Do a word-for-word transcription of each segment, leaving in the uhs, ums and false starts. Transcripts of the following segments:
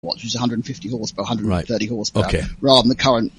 which is one hundred fifty horsepower, one hundred thirty right. horsepower, okay. rather than the current.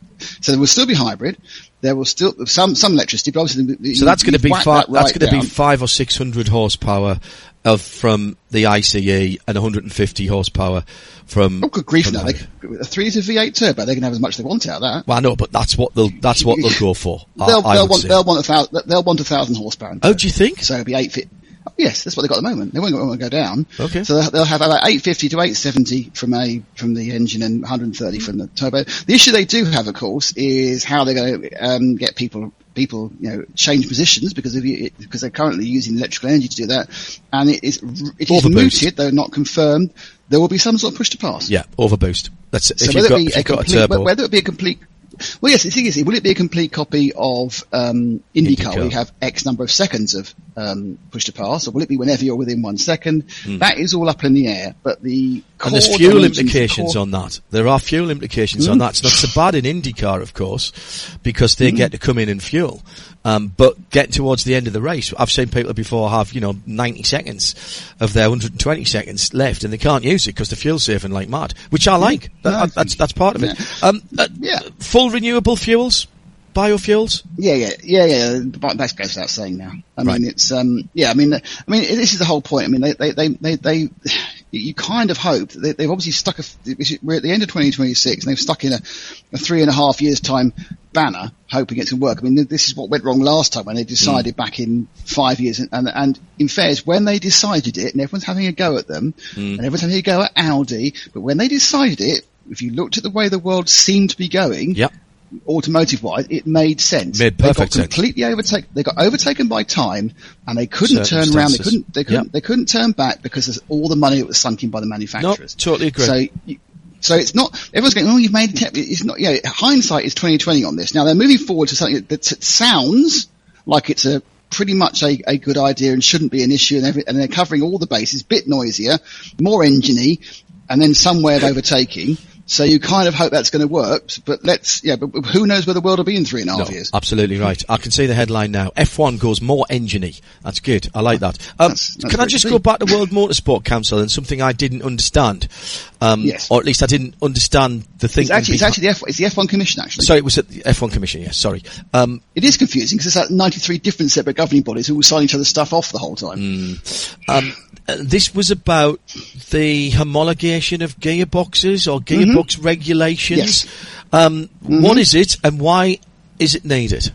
So there will still be hybrid. There will still some some electricity, but obviously. So that's going to be fi- that right that's going to be five or six hundred horsepower of from the I C E and one hundred fifty horsepower from. Oh, good grief! From now they, a three is a V eight turbo. They can have as much as they want out of that. Well, I know, but that's what they'll that's what they'll go for. they'll, I, I they'll want say. they'll want a thousand they'll want a thousand horsepower. Oh, do you think? So it'll be eight fit. Yes, that's what they've got at the moment. They won't, won't go down. Okay. So they'll have about eight fifty to eight seventy from a from the engine and one hundred thirty from the turbo. The issue they do have, of course, is how they're going to um, get people people you know change positions because of you, because they're currently using electrical energy to do that, and it is it is mooted, though not confirmed. There will be some sort of push to pass. Yeah, overboost. That's so if whether you've got, it be if a you've got complete, a turbo. whether it be a complete. Well, yes, the thing is, will it be a complete copy of um, IndyCar, IndyCar. where you have X number of seconds of um, push to pass, or will it be whenever you're within one second? Mm. That is all up in the air. But the and there's fuel implications on that. There are fuel implications mm. on that. It's not so bad in IndyCar, of course, because they mm. get to come in and fuel. Um, but getting towards the end of the race, I've seen people before have, you know, ninety seconds of their one hundred twenty seconds left, and they can't use it because the fuel's saving like mad, which I like. Yeah. That, that's that's part of it. Yeah. Um, uh, yeah. Full renewable fuels, biofuels. Yeah, yeah, yeah, yeah. But that goes without saying now. I right. mean, it's um, yeah. I mean, I mean, this is the whole point. I mean, they, they, they, they. they you kind of hope that they've obviously stuck. A, we're at the end of twenty twenty-six, and they've stuck in a, a three and a half years time banner, hoping it can work. I mean, this is what went wrong last time when they decided mm. back in five years. And, and, and in fairness, when they decided it, and everyone's having a go at them, mm. and everyone's having a go at Audi, but when they decided it, if you looked at the way the world seemed to be going, yep. automotive-wise, it made sense. Made perfect they got completely sense. overtaken. They got overtaken by time, and they couldn't turn around. They couldn't. They couldn't. Yep. They couldn't turn back because of all the money that was sunk in by the manufacturers. No, totally agree. So. You, So it's not, everyone's going, oh, you've made it, it's not, you know, hindsight is twenty twenty on this. Now they're moving forward to something that, that sounds like it's a pretty much a, a good idea and shouldn't be an issue, and, every, and they're covering all the bases, bit noisier, more engine-y, and then some way of overtaking. So you kind of hope that's going to work, but let's, yeah, but who knows where the world will be in three and a half no, years. Absolutely right. I can see the headline now. F one goes more engine-y. That's good. I like that. Um, that's, that's can I just go back to World Motorsport Council and something I didn't understand? Um, yes. Or at least I didn't understand the thing. It's actually, it's actually the F, it's the F one Commission, actually. Sorry, it was at the F one Commission, yes, sorry. Um, it is confusing because there's like ninety-three different separate governing bodies who will sign each other's stuff off the whole time. Mm, um, this was about the homologation of gearboxes or gearbox mm-hmm. regulations. Yes. Um, mm-hmm. What is it and why is it needed?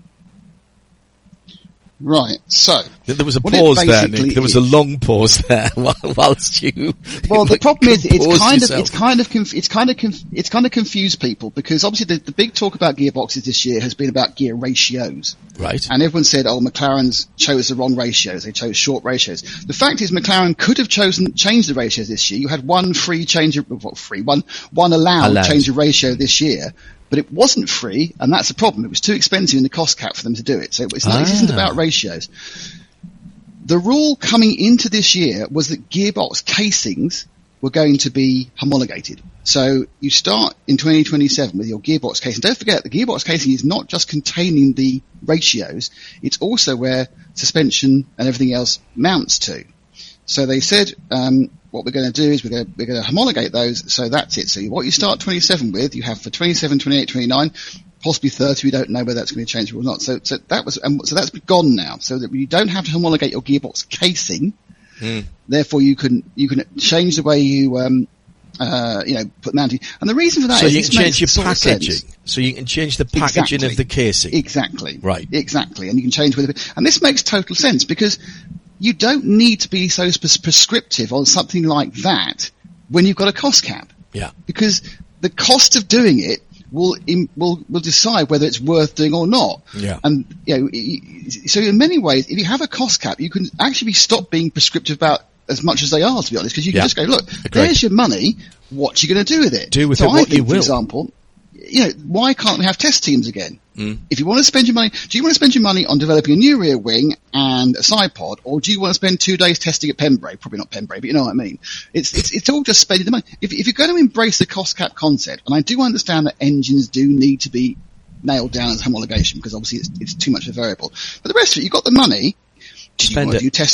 Right, so... There was a pause there, Nick. There was a long pause there whilst you... Well, the problem is, it's kind yourself. of, it's kind of, conf- it's kind of, conf- it's kind of confused people because obviously the, the big talk about gearboxes this year has been about gear ratios. Right. And everyone said, oh, McLaren's chose the wrong ratios. They chose short ratios. The fact is McLaren could have chosen, changed the ratios this year. You had one free change of, well, free, one, one allowed, allowed change of ratio this year. But it wasn't free, and that's the problem. It was too expensive in the cost cap for them to do it. So it's not, ah. it isn't about ratios. The rule coming into this year was that gearbox casings were going to be homologated. So you start in twenty twenty-seven with your gearbox casing. Don't forget, the gearbox casing is not just containing the ratios, it's also where suspension and everything else mounts to. So they said, um, what we're going to do is we're going to, we're going to homologate those, so that's it. So what you start twenty-seven with, you have for twenty-seven, twenty-eight, twenty-nine, possibly thirty, we don't know whether that's going to change or not. So, so that was, um, so that's gone now. So that you don't have to homologate your gearbox casing. Mm. Therefore you can, you can change the way you, um, uh, you know, put mounting. And the reason for that so is you can change your packaging. So you can change the packaging exactly. of the casing. Exactly. Right. Exactly. And you can change with it. And this makes total sense because you don't need to be so prescriptive on something like that when you've got a cost cap. Yeah. Because the cost of doing it will will will decide whether it's worth doing or not. Yeah. And you know, so in many ways, if you have a cost cap, you can actually stop being prescriptive about as much as they are, to be honest, because you can yeah. just go, look, Agreed. There's your money. What are you going to do with it? Do with so it I what think, you will. For example, you know, why can't we have test teams again? Mm. If you want to spend your money, do you want to spend your money on developing a new rear wing and a side pod, or do you want to spend two days testing at Pembrey? Probably not Pembrey, but you know what I mean. It's it's it's all just spending the money. If if you're going to embrace the cost cap concept, and I do understand that engines do need to be nailed down as homologation because obviously it's it's too much of a variable. But the rest of it, you've got the money. Do you Spend want to it. do testing?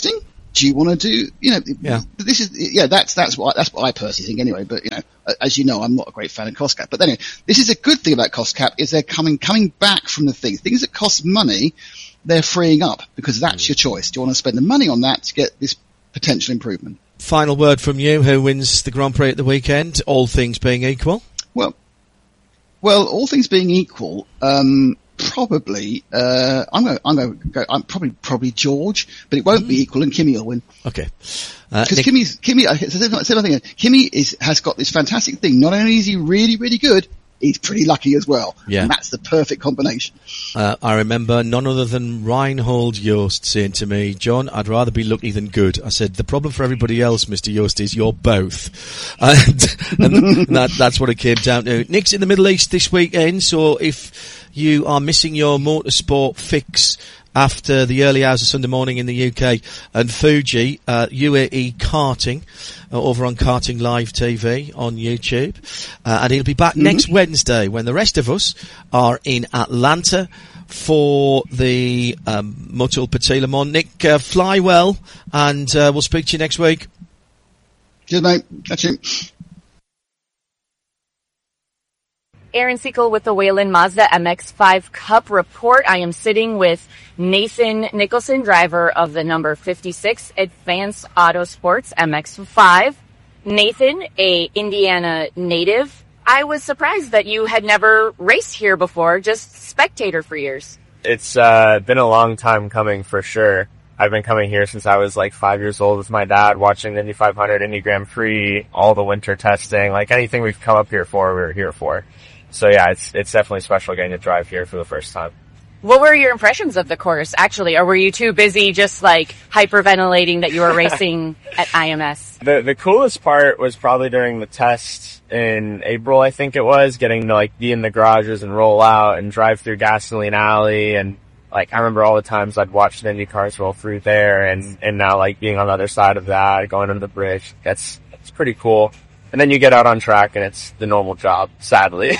Do you want to do, you know, yeah. this is, yeah, that's, that's what, that's what I personally think anyway. But, you know, as you know, I'm not a great fan of cost cap. But anyway, this is a good thing about cost cap is they're coming, coming back from the things, things that cost money, they're freeing up because that's mm. your choice. Do you want to spend the money on that to get this potential improvement? Final word from you. Who wins the Grand Prix at the weekend? All things being equal? Well, well, all things being equal, um, probably, uh, I'm going, I'm going to go, I'm probably, probably George, but it won't mm. be equal and Kimi will win. Okay. Because uh, Kimi's, Kimi, I said nothing, Kimi is, has got this fantastic thing. Not only is he really, really good, he's pretty lucky as well. Yeah. And that's the perfect combination. Uh, I remember none other than Reinhold Jost saying to me, John, I'd rather be lucky than good. I said, the problem for everybody else, Mister Jost, is you're both. And, and that, that's what it came down to. Nick's in the Middle East this weekend, so if you are missing your motorsport fix after the early hours of Sunday morning in the U K and Fuji, uh, U A E Karting, uh, over on Karting Live T V on YouTube. Uh, and he'll be back mm-hmm. next Wednesday when the rest of us are in Atlanta for the um, Motul Petit Le Mans. Nick, uh, fly well, and uh, we'll speak to you next week. Cheers, mate. Catch you. Aaron Seacole with the Whelen Mazda M X five Cup Report. I am sitting with Nathan Nicholson, driver of the number fifty-six Advanced Autosports M X five. Nathan, a Indiana native. I was surprised that you had never raced here before, just spectator for years. It's uh been a long time coming for sure. I've been coming here since I was like five years old with my dad, watching the Indy five hundred, Indy Grand Prix, all the winter testing, like anything we've come up here for, we were here for. So yeah, it's it's definitely special getting to drive here for the first time. What were your impressions of the course, actually? Or were you too busy just like hyperventilating that you were racing at I M S? The the coolest part was probably during the test in April, I think it was, getting to like be in the garages and roll out and drive through Gasoline Alley. And like I remember all the times I'd watched the Indy cars roll through there, and and now like being on the other side of that, going under the bridge. That's that's pretty cool. And then you get out on track and it's the normal job, sadly.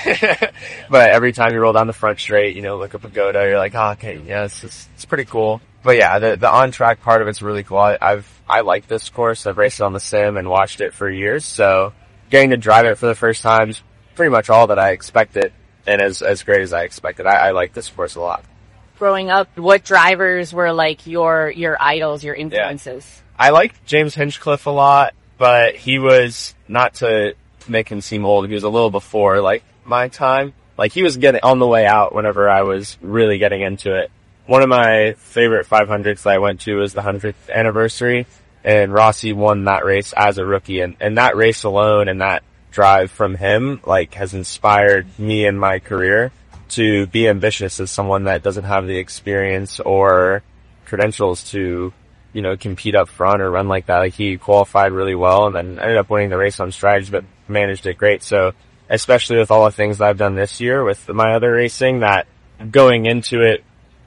But every time you roll down the front straight, you know, look up Pagoda, you're like, oh, okay, yeah, it's, it's, it's pretty cool. But yeah, the, the on-track part of it's really cool. I, I've, I like this course. I've raced it on the sim and watched it for years. So getting to drive it for the first time is pretty much all that I expected, and as, as great as I expected. I, I like this course a lot. Growing up, what drivers were like your, your idols, your influences? Yeah. I liked James Hinchcliffe a lot. But he was, not to make him seem old, he was a little before, like, my time. Like, he was getting on the way out whenever I was really getting into it. One of my favorite five hundreds that I went to was the hundredth anniversary, and Rossi won that race as a rookie. And, and that race alone and that drive from him, like, has inspired me in my career to be ambitious as someone that doesn't have the experience or credentials to, you know, compete up front or run like that. Like, he qualified really well and then ended up winning the race on strategy, but managed it great. So, especially with all the things that I've done this year with my other racing, that going into it,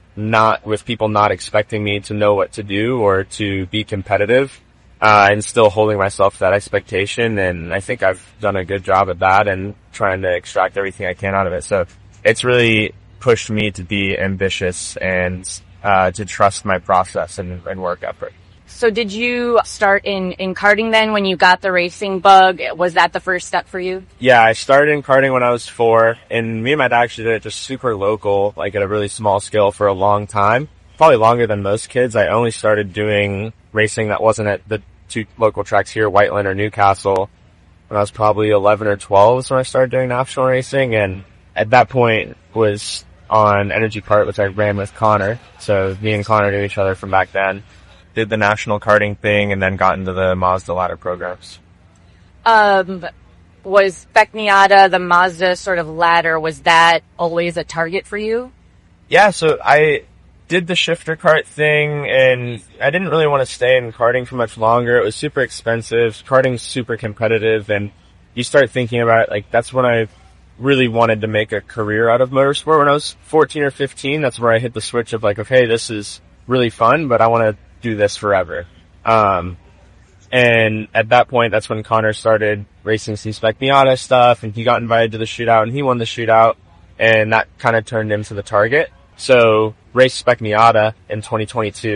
not with people not expecting me to know what to do or to be competitive, uh, and still holding myself to that expectation. And I think I've done a good job at that and trying to extract everything I can out of it. So it's really pushed me to be ambitious and Uh, to trust my process and, and work effort. So did you start in, in karting then when you got the racing bug? Was that the first step for you? Yeah, I started in karting when I was four, and me and my dad actually did it just super local, like at a really small scale for a long time. Probably longer than most kids. I only started doing racing that wasn't at the two local tracks here, Whiteland or Newcastle, when I was probably eleven or twelve is when I started doing national racing, and at that point was on Energy Kart, which I ran with Connor. So me and Connor knew each other from back then. Did the national karting thing and then got into the Mazda ladder programs. Um, was Spec Miata, the Mazda sort of ladder, was that always a target for you? Yeah, so I did the shifter kart thing, and I didn't really want to stay in karting for much longer. It was super expensive. Karting's super competitive, and you start thinking about it, like, that's when I really wanted to make a career out of motorsport. When I was fourteen or fifteen, that's where I hit the switch of like, okay, this is really fun, but I want to do this forever. Um, and at that point, that's when Connor started racing some Spec Miata stuff, and he got invited to the shootout, and he won the shootout, and that kind of turned him to the target. So, raced Spec Miata in twenty twenty-two,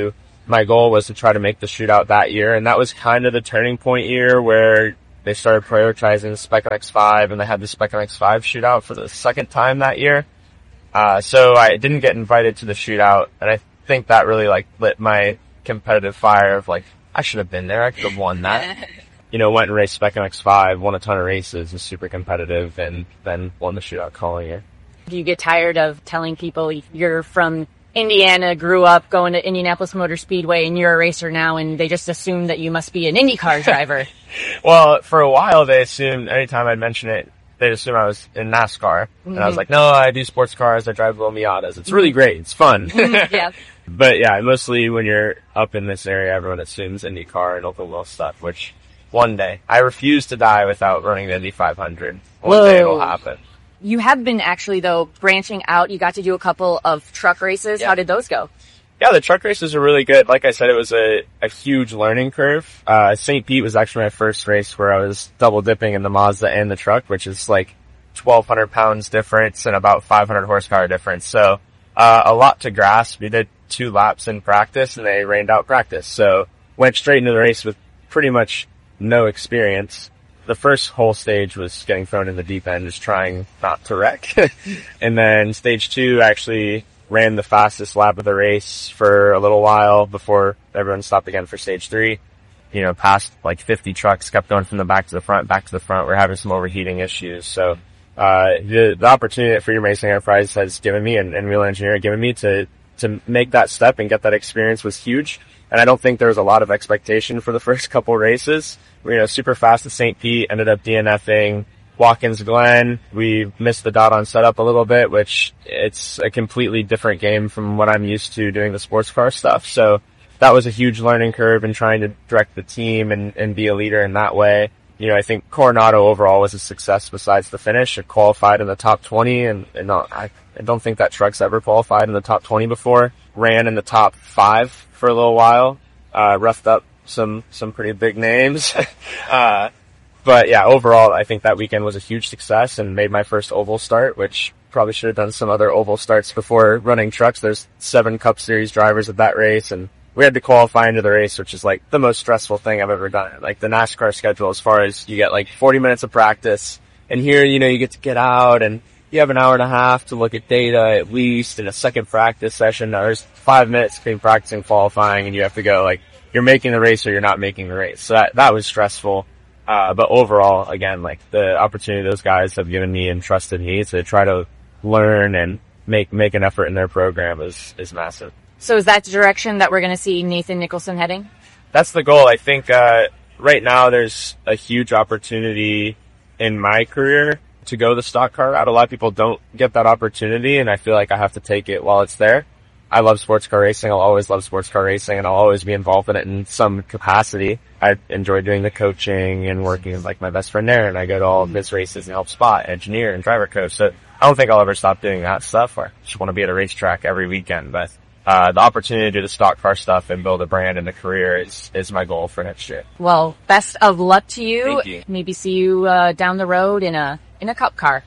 my goal was to try to make the shootout that year, and that was kind of the turning point year where they started prioritizing the Spec N X five, and they had the Spec N X five shootout for the second time that year. Uh, so I didn't get invited to the shootout, and I think that really, like, lit my competitive fire of, like, I should have been there, I could have won that. You know, went and raced Spec N X five, won a ton of races, was super competitive, and then won the shootout calling year. Do you get tired of telling people you're from Indiana, grew up going to Indianapolis Motor Speedway, and you're a racer now, and they just assume that you must be an IndyCar driver? Well, for a while, they assumed, anytime I'd mention it, they'd assume I was in NASCAR. Mm-hmm. And I was like, no, I do sports cars, I drive little Miatas. It's really great, it's fun. Yeah. But yeah, mostly when you're up in this area, everyone assumes IndyCar and open wheel stuff, which one day, I refuse to die without running the Indy five hundred. One Whoa. day it'll happen. You have been actually, though, branching out. You got to do a couple of truck races. Yeah. How did those go? Yeah, the truck races are really good. Like I said, it was a, a huge learning curve. Uh, Saint Pete was actually my first race where I was double dipping in the Mazda and the truck, which is like twelve hundred pounds difference and about five hundred horsepower difference. So, uh, a lot to grasp. We did two laps in practice and they rained out practice. So, went straight into the race with pretty much no experience. The first whole stage was getting thrown in the deep end, just trying not to wreck. And then stage two actually ran the fastest lap of the race for a little while before everyone stopped again for stage three. You know, passed like fifty trucks, kept going from the back to the front, back to the front. We're having some overheating issues. So, uh, the, the opportunity that Freedom Racing Enterprise has given me and, and Wheel Engineering given me to, to make that step and get that experience was huge. And I don't think there was a lot of expectation for the first couple races. You know, super fast at Saint Pete, ended up DNFing Watkins Glen. We missed the dot on setup a little bit, which it's a completely different game from what I'm used to doing the sports car stuff. So that was a huge learning curve in trying to direct the team and, and be a leader in that way. You know, I think Coronado overall was a success besides the finish. It qualified in the top twenty, and, and not, I, I don't think that truck's ever qualified in the top twenty before. Ran in the top five for a little while, uh, roughed up some, some pretty big names. uh, but yeah, overall, I think that weekend was a huge success and made my first oval start, which probably should have done some other oval starts before running trucks. There's seven Cup Series drivers at that race, and we had to qualify into the race, which is like the most stressful thing I've ever done. Like the NASCAR schedule, as far as you get like forty minutes of practice, and here, you know, you get to get out and you have an hour and a half to look at data at least in a second practice session. Now, there's five minutes between practicing and qualifying, and you have to go like, you're making the race or you're not making the race. So that, that was stressful. Uh, but overall, again, like the opportunity those guys have given me and trusted me to try to learn and make, make an effort in their program is, is massive. So is that the direction that we're going to see Nathan Nicholson heading? That's the goal. I think, uh, right now there's a huge opportunity in my career to go the stock car route. A lot of people don't get that opportunity, and I feel like I have to take it while it's there. I love sports car racing. I'll always love sports car racing, and I'll always be involved in it in some capacity. I enjoy doing the coaching and working with like my best friend there, and I go to all of his races and help spot, engineer, and driver coach. So I don't think I'll ever stop doing that stuff, or I just want to be at a racetrack every weekend. But uh the opportunity to do the stock car stuff and build a brand and a career is is my goal for next year. Well, best of luck to you. Thank you. Maybe see you uh down the road in a in a cup car.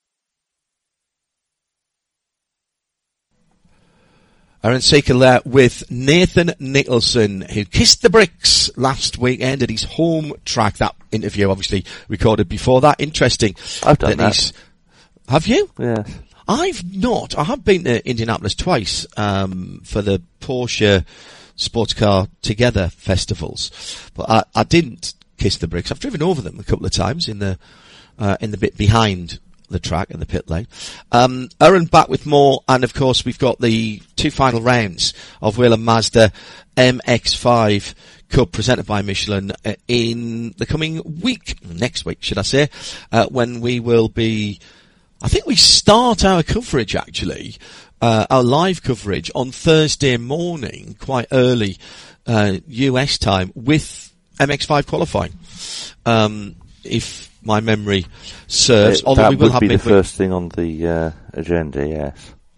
Aaron Sekel there with Nathan Nicholson, who kissed the bricks last weekend at his home track. That interview obviously recorded before that. Interesting. I've done that. that. Have you? Yeah. I've not. I have been to Indianapolis twice, um, for the Porsche Sports Car Together festivals, but I, I didn't kiss the bricks. I've driven over them a couple of times in the, uh, in the bit behind the track and the pit lane. Um, Aaron back with more, and of course we've got the two final rounds of Whelen Mazda M X five Cup presented by Michelin uh, in the coming week, next week should I say, uh, when we will be, I think we start our coverage actually, uh, our live coverage on Thursday morning, quite early, uh, U S time with M X five qualifying. Um, if my memory serves. It, Although that we will would have be the midweek. first thing on the uh, agenda, yes.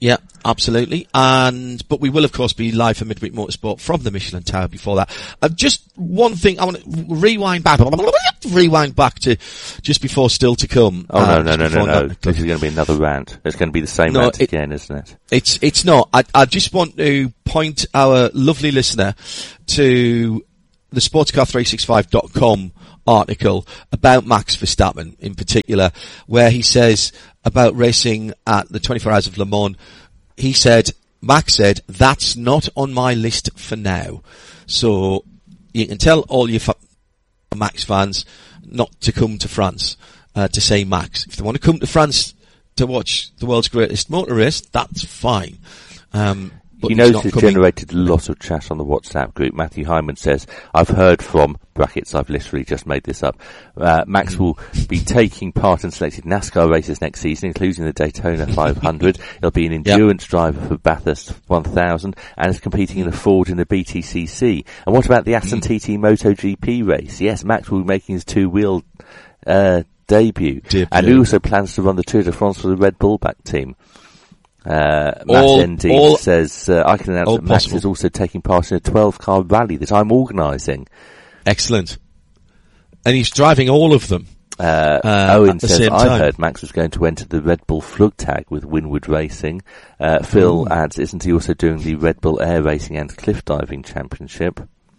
Yeah, absolutely. And, but we will of course be live for Midweek Motorsport from the Michelin Tower before that. Uh, just one thing, I want to rewind back, rewind back to just before Still to Come. Oh um, no, no, no, no, no. That, this is going to be another rant. It's going to be the same no, rant it, again, isn't it? It's, it's not. I, I just want to point our lovely listener to the sportscar three sixty-five dot com article about Max Verstappen in particular, where he says about racing at the twenty-four Hours of Le Mans. He said, Max said, that's not on my list for now. So you can tell all your fa- Max fans not to come to France uh, to say Max. If they want to come to France to watch the world's greatest motor race, that's fine. Um, But you notice it's generated a lot of chat on the WhatsApp group. Matthew Hyman says, I've heard from, brackets, I've literally just made this up, uh, Max will be taking part in selected NASCAR races next season, including the Daytona five hundred. He'll be an endurance yep. driver for Bathurst one thousand and is competing in the Ford in the B T C C. And what about the Aston T T MotoGP race? Yes, Max will be making his two-wheel uh, debut. debut. And he also plans to run the Tour de France for the Red Bull back team. Uh, Matt all, N D all, says, uh, I can announce that Max possible. is also taking part in a twelve car rally that I'm organising. Excellent. And he's driving all of them. Uh, uh Owen says, I heard Max was going to enter the Red Bull Flug Tag with Winward Racing. Uh, Phil Ooh. adds, isn't he also doing the Red Bull Air Racing and Cliff Diving Championship?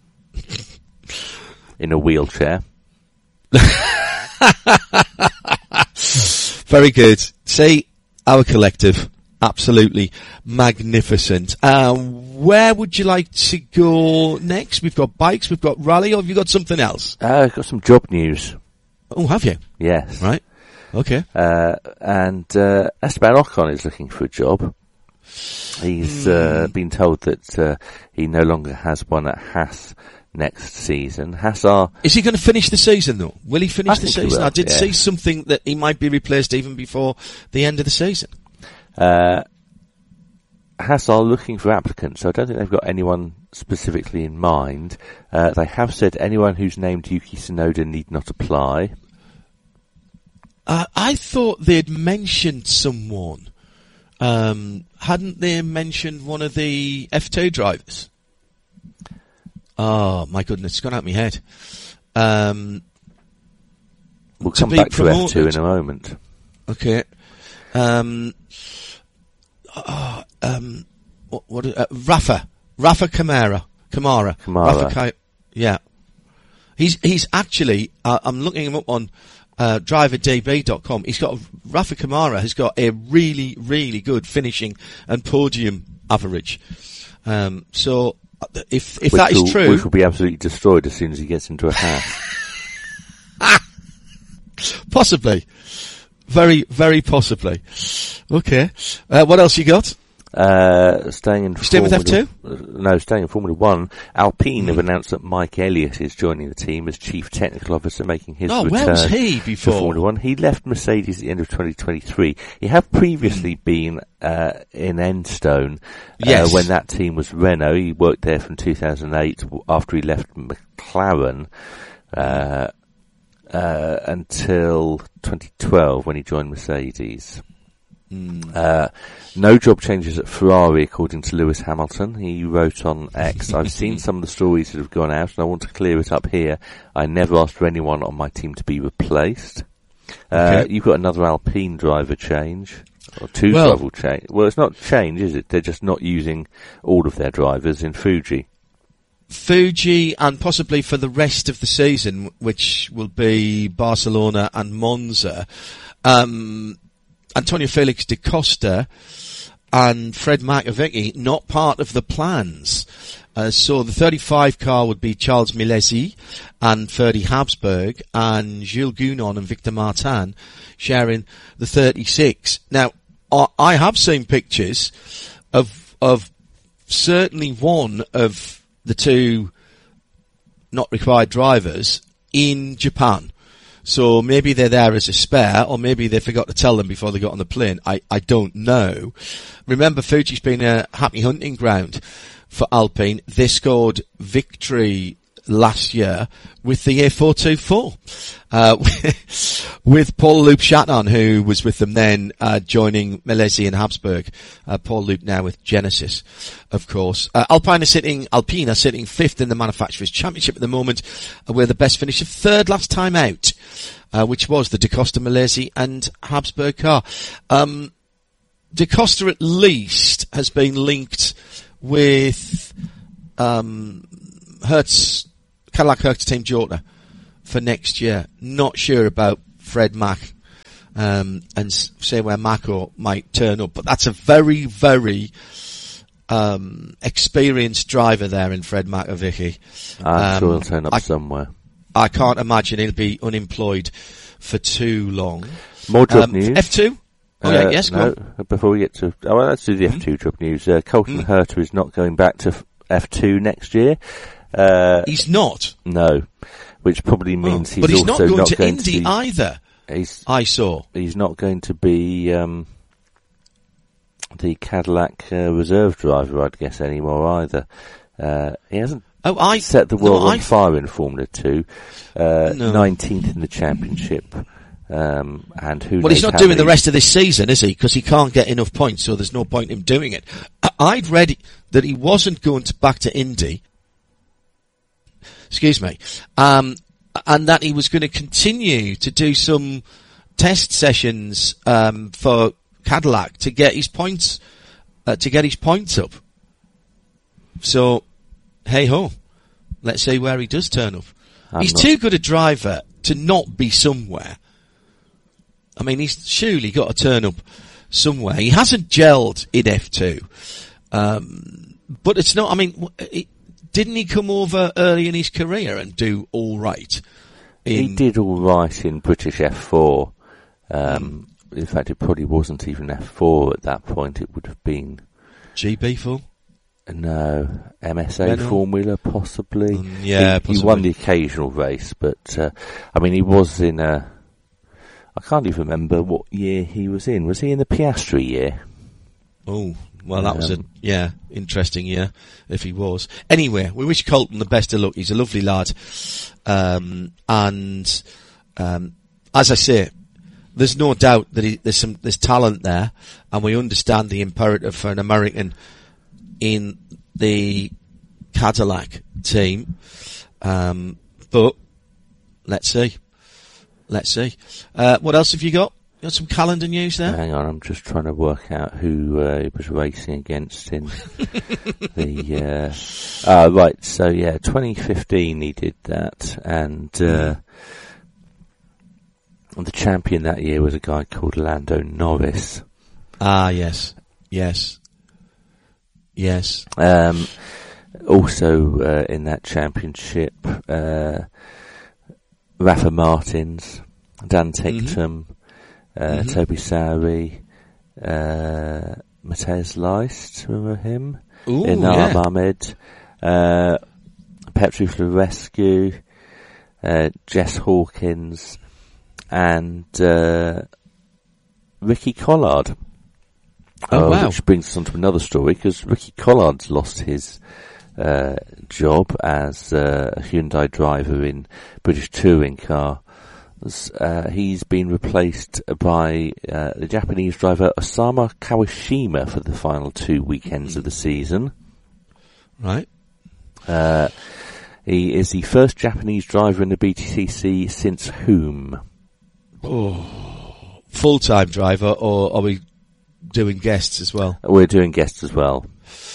In a wheelchair. Very good. See, our collective, absolutely magnificent. Um, where would you like to go next? We've got bikes, we've got rally, or have you got something else? Uh, I've got some job news. Oh, have you? Yes. Right. Okay. Uh, and, uh, Esteban Ocon is looking for a job. He's, mm. uh, been told that, uh, he no longer has one at Haas next season. Haas are... Is he going to finish the season though? Will he finish I the season? Will, I did yeah. see something that he might be replaced even before the end of the season. Uh, Haas are looking for applicants, so I don't think they've got anyone specifically in mind. Uh, they have said anyone who's named Yuki Tsunoda need not apply. Uh, I thought they'd mentioned someone. Um, hadn't they mentioned one of the F two drivers? Oh, my goodness, it's gone out of my head. Um, we'll come back promoted. to F two in a moment. Okay. Um, oh, um, what, what, uh, Rafa. Rafa Kamara. Kamara. Kamara. Rafa Ka- yeah. He's, he's actually, uh, I'm looking him up on, uh, driver D B dot com. He's got, Rafa Kamara has got a really, really good finishing and podium average. Um, so, If if which that is will, true, which will be absolutely destroyed as soon as he gets into a house. Possibly, very very possibly. Okay, uh, what else you got? Uh, staying in staying with F two? No, staying in Formula One. Alpine mm. have announced that Mike Elliott is joining the team as Chief Technical Officer, making his oh, return where was he before? to Formula One. He left Mercedes at the end of twenty twenty-three. He had previously mm. been uh, in Enstone yes. uh, when that team was Renault. He worked there from two thousand eight after he left McLaren uh, uh, until twenty twelve when he joined Mercedes. Mm. Uh, no job changes at Ferrari, according to Lewis Hamilton. He wrote on X, I've seen some of the stories that have gone out and I want to clear it up here. I never asked for anyone on my team to be replaced. Uh, okay. You've got another Alpine driver change, or two well, driver change. Well, it's not change, is it? They're just not using all of their drivers in Fuji. Fuji, and possibly for the rest of the season, which will be Barcelona and Monza. Um, Antonio Felix da Costa and Fred Makovecki not part of the plans. Uh, so the thirty-five car would be Charles Milesi and Ferdy Habsburg, and Gilles Gounon and Victor Martin sharing the thirty-six. Now, I have seen pictures of of certainly one of the two not required drivers in Japan. So maybe they're there as a spare, or maybe they forgot to tell them before they got on the plane. I, I don't know. Remember, Fuji's been a happy hunting ground for Alpine. They scored victory last year with the A four twenty-four, uh, with Paul Loup Chaton, who was with them then, uh, joining Milesi and Habsburg. Uh, Paul Loup now with Genesis, of course. Uh, Alpine are sitting, Alpine are sitting fifth in the Manufacturers' Championship at the moment, uh, with the best finish of third last time out, uh, which was the Da Costa, Milesi and Habsburg car. Um, Da Costa at least has been linked with, um, Hertz, Cadillac Hertz Team Jota for next year. Not sure about Fred Mack, um, and say where Mako might turn up, but that's a very, very, um, experienced driver there in Fred Makovici. I'm um, sure he'll turn up I, somewhere. I can't imagine he'll be unemployed for too long. More job um, news. F two? Oh, yeah, uh, yes, no, go on. Before we get to, oh, well, let's do the mm-hmm. F two job news. Uh, Colton mm. Herta is not going back to F two next year. Uh, he's not? No. Which probably means oh, he's but he's also not going not to going Indy to be, either. He's, I saw. He's not going to be, um, the Cadillac, uh, reserve driver, I'd guess, anymore either. Uh, he hasn't oh, I, set the world no, on I, fire in Formula two. Uh, no. nineteenth in the championship. Um, and who well, knows he's not how doing many... the rest of this season, is he? Because he can't get enough points, so there's no point in him doing it. I'd read that he wasn't going to back to Indy. Excuse me. Um, and that he was going to continue to do some test sessions, um, for Cadillac to get his points, uh, to get his points up. So, hey ho. Let's see where he does turn up. I'm he's not... too good a driver to not be somewhere. I mean, he's surely got to turn up somewhere. He hasn't gelled in F two. Um, but it's not, I mean, it, didn't he come over early in his career and do all right? In... He did all right in British F four. Um, mm. In fact, it probably wasn't even F four at that point. It would have been... G B full? No. M S A Renault? Formula, possibly. Mm, yeah, he, possibly. He won the occasional race, but, uh, I mean, he was in a... I can't even remember what year he was in. Was he in the Piastri year? Oh, well, that um, was a, yeah, interesting year, if he was. Anyway, we wish Colton the best of luck. He's a lovely lad. Um, and, um, as I say, there's no doubt that he, there's some, there's talent there, and we understand the imperative for an American in the Cadillac team. Um, but, let's see. Let's see. Uh, what else have you got? You got some calendar news there? Hang on, I'm just trying to work out who uh, he was racing against in the... Uh, uh, right, so yeah, twenty fifteen he did that, and uh, the champion that year was a guy called Lando Norris. Ah, yes. Yes. Yes. Um, also uh, in that championship... Uh, Rafa Martins, Dan Ticktum, mm-hmm. uh, mm-hmm. Toby Sowery, uh, Matthias Leist, remember him? Ooh, Inar yeah. Ahmed, uh, Petru Florescu, uh, Jess Hawkins, and, uh, Ricky Collard. Oh, uh, wow. Which brings us on to another story, because Ricky Collard's lost his, Uh, job as uh, a Hyundai driver in British touring car. Uh, he's been replaced by uh, the Japanese driver Osama Kawashima for the final two weekends of the season. Right. Uh, he is the first Japanese driver in the B T C C since whom? Oh, full-time driver, or are we doing guests as well? We're doing guests as well.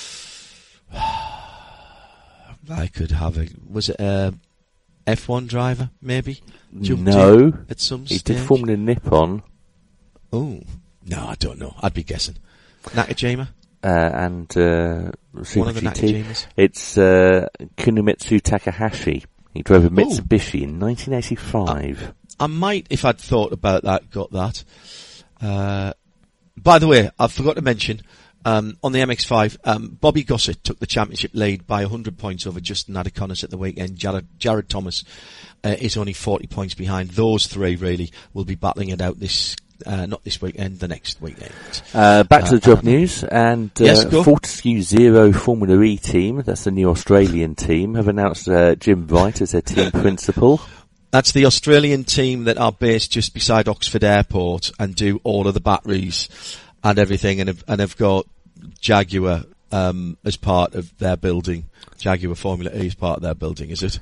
I could have a, was it a F one driver, maybe? Jumped no. At some he stage? did Formula Nippon. Oh, no, I don't know. I'd be guessing. Nakajima? Uh, and, uh, One of the Nakajimas. It's, uh, Kunimitsu Takahashi. He drove a Mitsubishi Ooh. in nineteen eighty-five. I, I might, if I'd thought about that, got that. Uh, by the way, I forgot to mention, Um, on the M X five, um, Bobby Gossett took the championship lead by one hundred points over Justin Adiconis at the weekend. Jared, Jared Thomas uh, is only forty points behind. Those three really will be battling it out this Uh, not this weekend, the next weekend. Uh, back to uh, the job um, news, and uh, yes, go. Fortescue Zero Formula E team, that's the new Australian team, have announced uh, Jim Wright as their team principal. That's the Australian team that are based just beside Oxford Airport and do all of the batteries and everything, and have, and have got Jaguar um, as part of their building. Jaguar Formula E is part of their building, is it?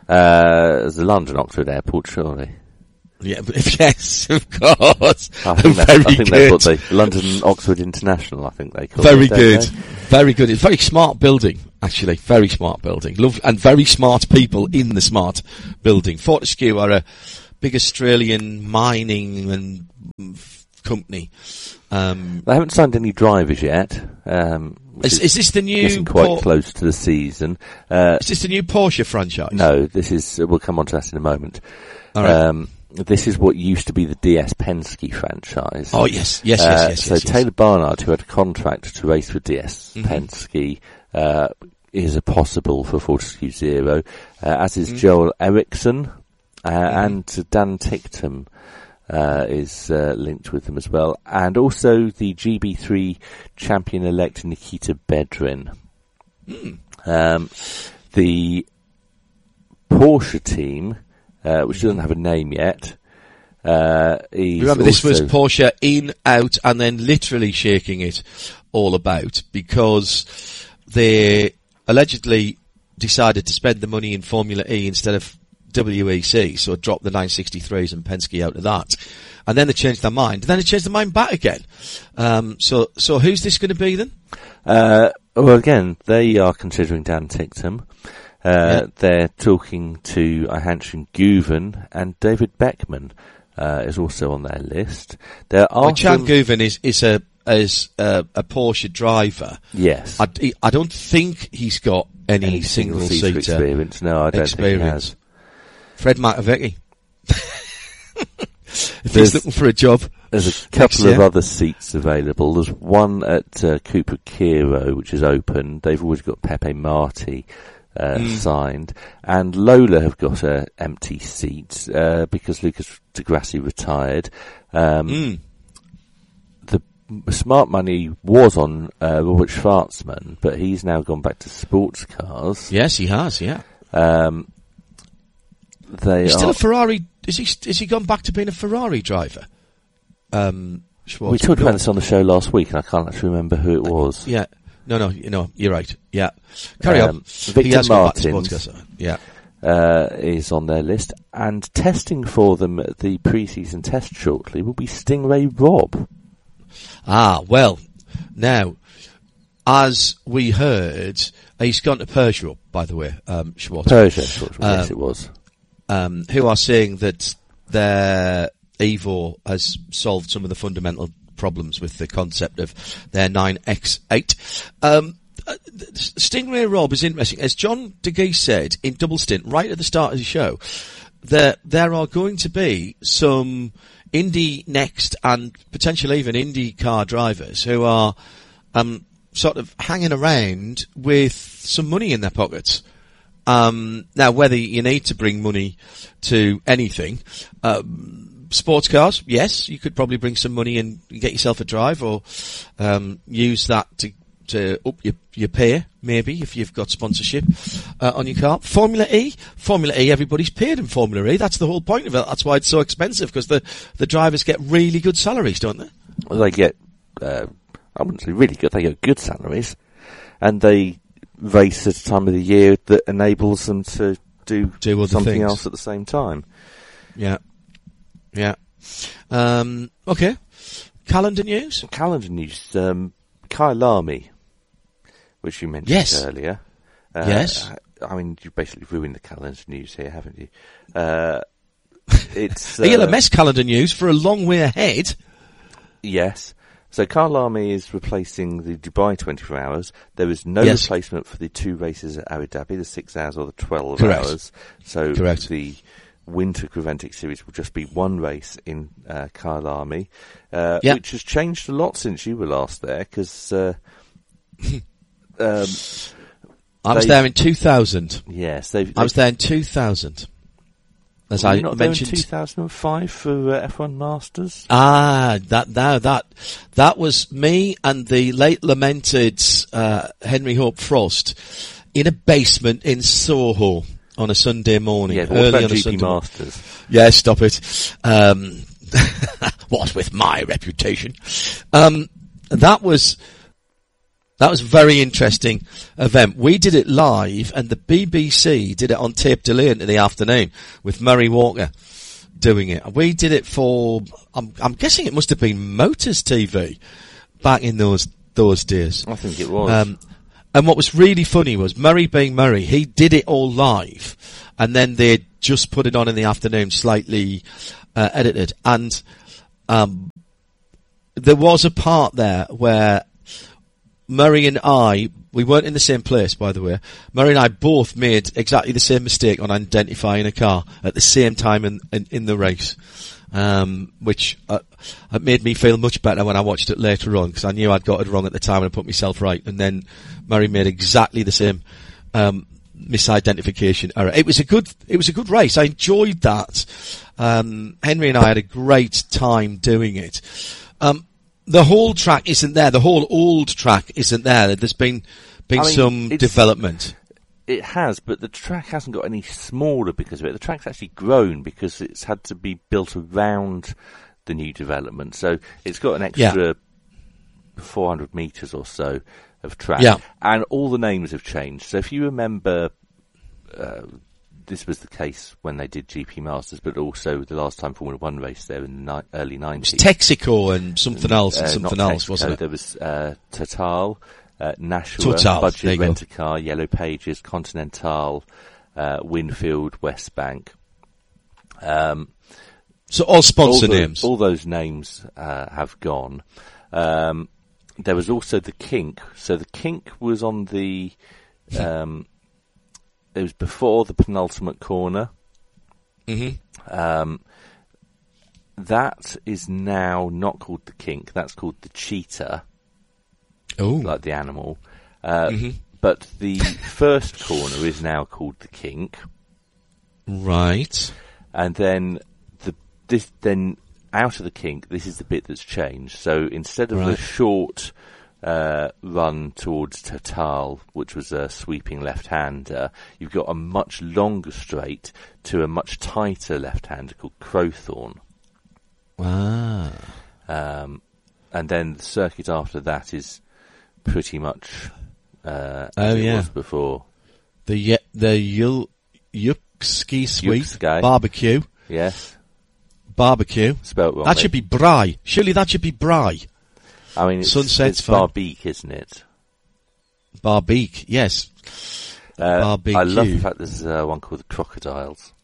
Uh, the London Oxford Airport, surely. Yeah, but yes, of course. I think, that's, very I think good. that's what they, London Oxford International, I think they call very it. Very good. They? Very good. It's a very smart building, actually. Very smart building. Love, and very smart people in the smart building. Fortescue are a big Australian mining and f- company. Um, they haven't signed any drivers yet. Um, is, is, is this the new... Getting quite Por- close to the season. Uh, is this the new Porsche franchise? No, this is, uh, we'll come on to that in a moment. All right. Um, this is what used to be the D S Penske franchise. Oh, yes, yes, yes, uh, yes. So yes, Taylor yes. Barnard, who had a contract to race with D S Mm-hmm. Penske, uh, is a possible for Fortescue Zero, uh, as is Mm-hmm. Joel Eriksson, uh, Mm-hmm. and Dan Ticktum, uh, is, uh, linked with them as well. And also the G B three champion-elect Nikita Bedrin. Mm. Um, the Porsche team, Uh, which doesn't have a name yet. Uh, Remember, this was also Porsche in, out, and then literally shaking it all about because they allegedly decided to spend the money in Formula E instead of W E C, so drop the nine sixty-threes and Penske out of that. And then they changed their mind. And then they changed their mind back again. Um, so, so who's this going to be then? Uh, well, again, they are considering Dan Ticktum. Uh, yeah. They're talking to Johansson Guven, and David Beckman uh, is also on their list. There are well, Chan some... Guven is is a is a, a Porsche driver. Yes, I, I don't think he's got any, any single seater seater experience. No, I don't experience. think he has. Fred Matovecki. If There's- he's looking for a job. There's a couple year. of other seats available. There's one at uh, Cooper Kiro, which is open. They've always got Pepe Marti uh, Mm. signed, and Lola have got a empty seat uh, because Lucas de Grassi retired. Um, Mm. The smart money was on uh, Robert Schwarzman, but he's now gone back to sports cars. Yes, he has. Yeah, Um, they he's are. still a Ferrari. Is he? Is he gone back to being a Ferrari driver? Um, we talked about this on the show last week, and I can't actually remember who it was. Yeah. No, no, you know, you're right. Yeah. Carry Um, on. Victor he has gone back to Martins. sports cars. Yeah. Uh, is on their list, and testing for them at the pre-season test shortly will be Stingray Rob. Ah, well, now, as we heard, uh, he's gone to Peugeot, by the way, um, Schwartz. Peugeot, yes, Um, it was. Um, who are saying that their Evo has solved some of the fundamental problems with the concept of their nine X eight. Um, uh, Stingray Rob is interesting. As John DeGee said in Double Stint right at the start of the show, there, there are going to be some Indy Next and potentially even Indy car drivers who are um, sort of hanging around with some money in their pockets. Um, now, whether you need to bring money to anything, um, sports cars, yes, you could probably bring some money and get yourself a drive, or um, use that to to up your your pay, maybe if you've got sponsorship uh, on your car. Formula E, Formula E, everybody's paid in Formula E. That's the whole point of it. That's why it's so expensive, because the the drivers get really good salaries, don't they? Well, they get, uh, I wouldn't say really good. They get good salaries, and they race at a time of the year that enables them to do, Do other something things. else at the same time. Yeah, yeah. Um, okay. Calendar news. Calendar news. Um, Kyle Lamy, which you mentioned Yes. earlier. Uh, Yes. I mean, you've basically ruined the calendar news here, haven't you? Uh, it's uh, E L M S calendar news for a long way ahead. Yes. So Kyle Lamy is replacing the Dubai twenty-four hours. There is no Yes. replacement for the two races at Abu Dhabi, the six hours or the twelve Correct. hours. So Correct. the Winter Creventic Series will just be one race in uh, Kyle Lamy, uh, Yeah. which has changed a lot since you were last there, because uh, um, I was They- there in two thousand. yes, they've, I was there in two thousand. as Were I you not mentioned. There in two thousand five for uh, F one Masters? Ah, that now that that was me and the late lamented uh, Henry Hope Frost in a basement in Soho on a Sunday morning. Yeah, early what about on a G P Sunday Masters? Morning. Yeah, stop it. Um, what with my reputation? Um, that was. That was a very interesting event. We did it live, and the B B C did it on tape delay into the afternoon with Murray Walker doing it. We did it for, I'm, I'm guessing it must have been Motors T V back in those those days. I think it was. Um, and what was really funny was Murray being Murray, he did it all live, and then they just put it on in the afternoon, slightly uh, edited. And um, there was a part there where Murray and I, we weren't in the same place, by the way. Murray and I both made exactly the same mistake on identifying a car at the same time in, in, in the race, um, which uh, it made me feel much better when I watched it later on, because I knew I'd got it wrong at the time and I put myself right. And then Murray made exactly the same um, misidentification error. It was a good, it was a good race. I enjoyed that. Um, Henry and I had a great time doing it. Um, The whole track isn't there. The whole old track isn't there. There's been been I mean, some development. It has, but the track hasn't got any smaller because of it. The track's actually grown because it's had to be built around the new development. So it's got an extra Yeah. four hundred metres or so of track. Yeah. And all the names have changed. So if you remember, uh, this was the case when they did G P Masters, but also the last time Formula One race there in the ni- early nineties. It was Texaco and something else and Uh, something not else, Texaco, wasn't it? There was uh, Total, uh, Nashua, Total, there Budget you go. Rent-A-Car, Yellow Pages, Continental, uh, Winfield, Westbank. Um, So all sponsor all the, names. All those names uh, have gone. Um, there was also the Kink. So the Kink was on the... Um, it was before the penultimate corner. Mm-hmm. Um, that is now not called the Kink. That's called the Cheetah. Oh, Like the animal. Uh, mm-hmm. But the first corner is now called the Kink. Right. And then the this then out of the Kink, this is the bit that's changed. So instead of Right. the short uh, run towards Total, which was a sweeping left-hander, you've got a much longer straight to a much tighter left-hander called Crowthorne. Ah. Um, and then the circuit after that is pretty much uh, Oh, as it yeah. was before. The ye- the Yul Yuxki Sweet Yuxki. barbecue Yes, barbecue. spelt wrong. That should be Bry. Surely that should be Bry. I mean, it's, Sunset's it's fine. Barbeak, isn't it? Barbeak. Yes. Uh, Barbecue. I love the fact there's uh, one called the Crocodiles.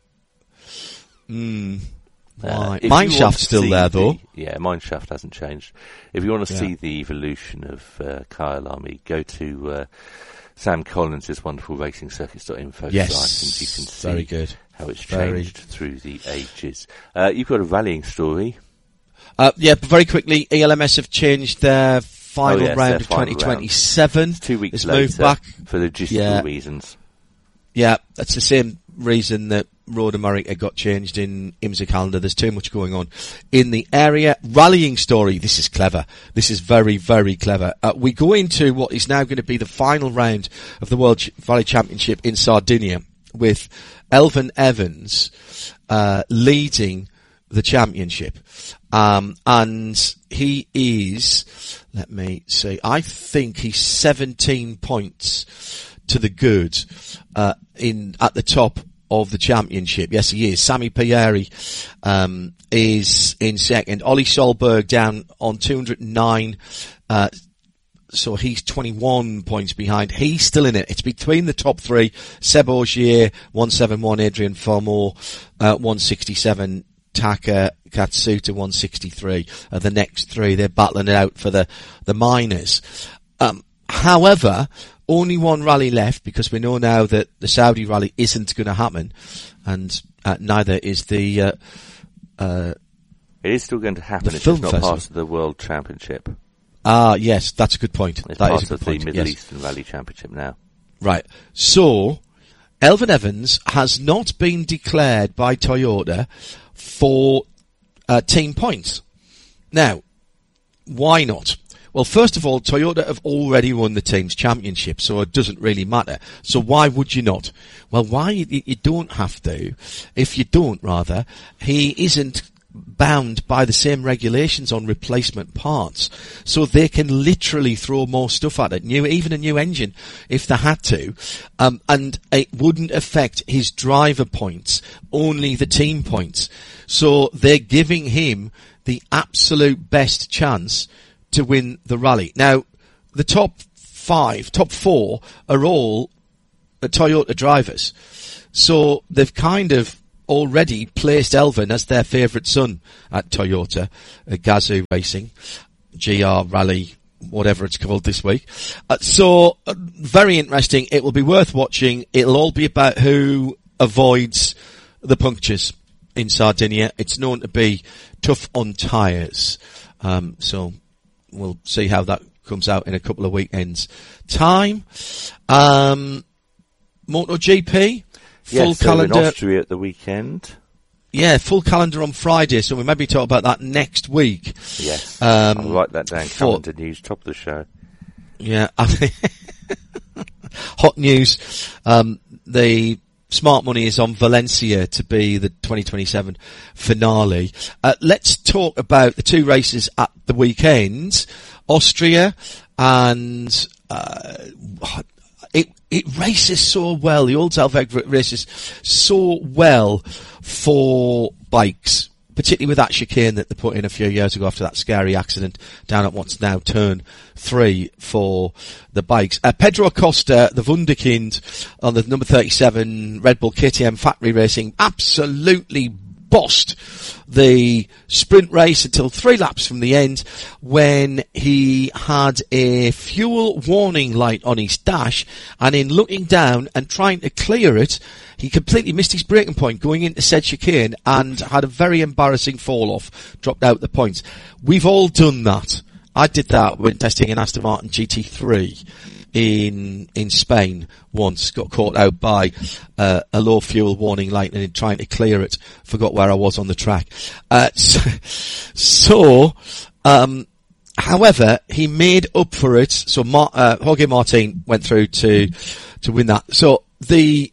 Mm. Uh, Right. if you want Mineshaft's to still see there, the- though. Yeah, Mineshaft hasn't changed. If you want to Yeah. see the evolution of uh, Kyle Army, go to uh, Sam Collins' wonderful racing circuits dot info Yes. site and you can see Very good. how it's Very- changed through the ages. Uh, you've got a rallying story. Uh, yeah, but very quickly, E L M S have changed their final Oh, yes, round their of final twenty twenty-seven. Two weeks It's later moved back. for logistical Yeah. reasons. Yeah, that's the same reason that Road America got changed in IMSA calendar. There's too much going on in the area. Rallying story. This is clever. This is very, very clever. Uh, we go into what is now going to be the final round of the World Ch- Rally Championship in Sardinia with Elvin Evans uh, leading the championship. Um, and he is, let me see, I think he's seventeen points to the good, uh, in, at the top of the championship. Yes, he is. Sami Pieri, um, is in second. Ollie Solberg down on two hundred nine, uh, so he's twenty-one points behind. He's still in it. It's between the top three. Seb Augier, one seventy-one, Adrian Farmore, uh, one sixty-seven, Taka Katsuta, one sixty-three. Uh, the next three, they're battling it out for the, the minors. Um, however, only one rally left because we know now that the Saudi rally isn't going to happen, and uh, neither is the, uh, uh, It is still going to happen. The It's film just not festival. part of the World Championship. ah, yes, that's a good point. It's That part is a of good the point. Middle Yes. Eastern Rally Championship now. Right. So, Elfyn Evans has not been declared by Toyota for uh, team points. Now, why not? Well, first of all, Toyota have already won the team's championship, so it doesn't really matter. So why would you not? Well, why you, you don't have to. If you don't, rather, he isn't bound by the same regulations on replacement parts, so they can literally throw more stuff at it, new, even a new engine, if they had to, um, and it wouldn't affect his driver points, only the team points. So they're giving him the absolute best chance to win the rally. Now, the top five, top four are all Toyota drivers. So they've kind of already placed Elfyn as their favourite son at Toyota, uh, Gazoo Racing, G R Rally, whatever it's called this week. Uh, so, uh, very interesting. It will be worth watching. It'll all be about who avoids the punctures in Sardinia. It's known to be tough on tyres. Um, so, we'll see how that comes out in a couple of weekends' time. Um, MotoGP, full yes, so calendar. in Austria at the weekend. Yeah, full calendar on Friday, so we maybe talk about that next week. Yes, um, I'll write that down. For, calendar news, top of the show. Yeah, hot news. Um, the smart money is on Valencia to be the twenty twenty-seven finale. Uh, let's talk about the two races at the weekend. Austria and, uh, it, it races so well. The Old Zalweg races so well for bikes, particularly with that chicane that they put in a few years ago after that scary accident down at what's now turn three for the bikes. Uh, Pedro Acosta, the Wunderkind on the number thirty-seven Red Bull K T M Factory Racing, absolutely bossed the sprint race until three laps from the end when he had a fuel warning light on his dash, and in looking down and trying to clear it, he completely missed his braking point going into said chicane and had a very embarrassing fall off, dropped out the points. We've all done that. I did that when testing an Aston Martin G T three in in Spain once, got caught out by uh, a low fuel warning light, and in trying to clear it, forgot where I was on the track. Uh, so, so um, however, he made up for it. So Mar- uh, Jorge Martin went through to to win that. So the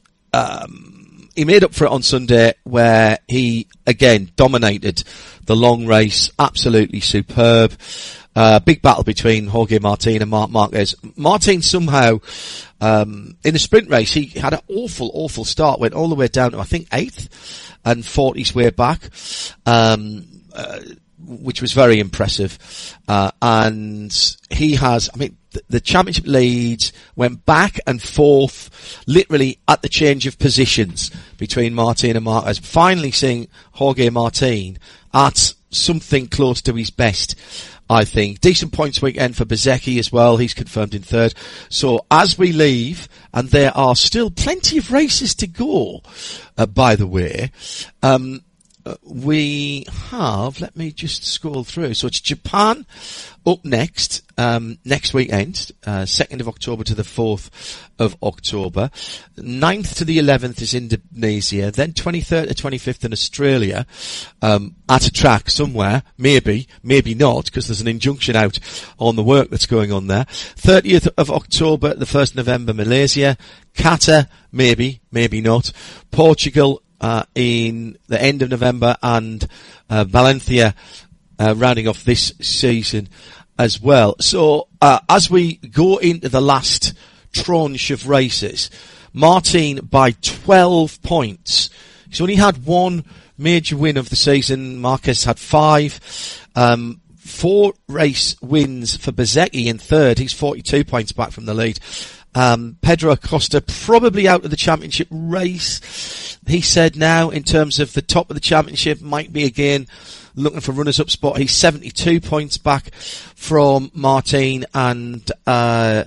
um, he made up for it on Sunday, where he again dominated the long race, absolutely superb. Uh, big battle between Jorge Martin and Marc Marquez. Martin somehow, um, in the sprint race, he had an awful, awful start, went all the way down to, I think, eighth, and fought his way back, um, uh, which was very impressive. Uh, and he has, I mean, the, the championship leads went back and forth, literally at the change of positions between Martin and Marquez. Finally seeing Jorge Martin at something close to his best, I think. Decent points weekend for Bezzecchi as well. He's confirmed in third. So as we leave, and there are still plenty of races to go, uh, by the way, um, uh, we have, let me just scroll through. So it's Japan up next, um, next weekend, uh, second of October to the fourth of October. ninth to the eleventh is Indonesia, then twenty-third to twenty-fifth in Australia, um, at a track somewhere, maybe, maybe not, because there's an injunction out on the work that's going on there. thirtieth of October, the first of November, Malaysia. Qatar, maybe, maybe not. Portugal, uh, in the end of November, and, uh, Valencia, uh, rounding off this season as well. So, uh, as we go into the last tranche of races, Martin by twelve points. He's only had one major win of the season. Marquez had five. Um, four race wins for Bezzecchi in third. He's forty-two points back from the lead. Um, Pedro Acosta probably out of the championship race. He said now, in terms of the top of the championship, might be again looking for runners-up spot. He's seventy-two points back from Martin and, uh,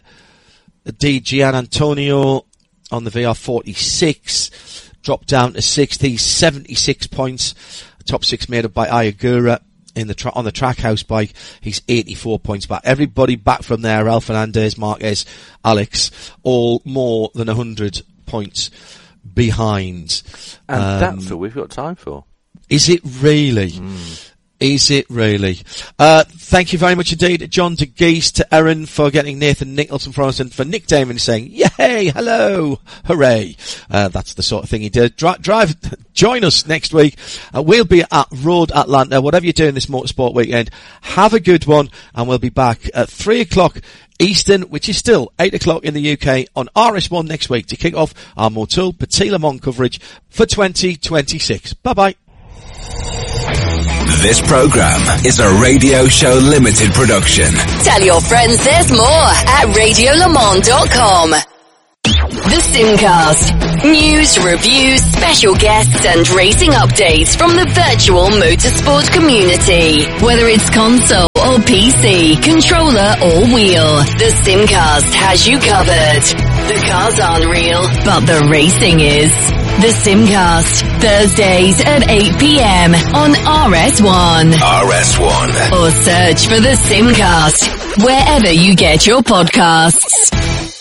Di Gian Antonio on the V R forty-six, dropped down to sixth. He's seventy-six points. Top six made up by Ayagura in the tra- on the Trackhouse bike. He's eighty-four points back. Everybody back from there, Raul Fernandez, Marquez, Alex, all more than one hundred points behind. And um, that's all we've got time for. Is it really? Mm. Is it really? Uh, thank you very much indeed, John de Geese, to Erin for getting Nathan Nicholson for us, and for Nick Damon saying, yay, hello, hooray. Uh, that's the sort of thing he did. Drive, drive join us next week. Uh, we'll be at Road Atlanta, whatever you're doing this motorsport weekend. Have a good one, and we'll be back at three o'clock Eastern, which is still eight o'clock in the U K, on R S one next week to kick off our Motul Petit Le Mans coverage for twenty twenty-six. Bye-bye. This program is a Radio Show Limited production. Tell your friends there's more at radio le mans dot com. The Simcast. News, reviews, special guests and racing updates from the virtual motorsport community. Whether it's console or P C, controller or wheel, the Simcast has you covered. The cars aren't real, but the racing is. The Simcast, Thursdays at eight p.m. on R S one. R S one. Or search for The Simcast wherever you get your podcasts.